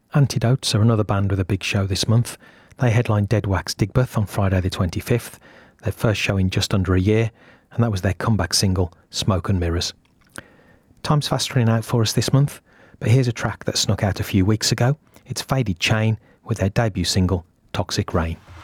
Antidotes are another band with a big show this month. They headlined Dead Wax Digbeth on Friday the 25th, their first show in just under a year, and that was their comeback single, Smoke and Mirrors. Time's fast running out for us this month, but here's a track that snuck out a few weeks ago. It's Faded Chain with their debut single, Toxic Rain.